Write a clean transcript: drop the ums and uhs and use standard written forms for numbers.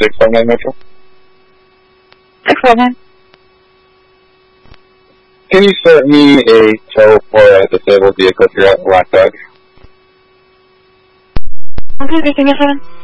659 Metro. 659. Can you start me a tow for a disabled vehicle here at Black Dog? Okay, 657.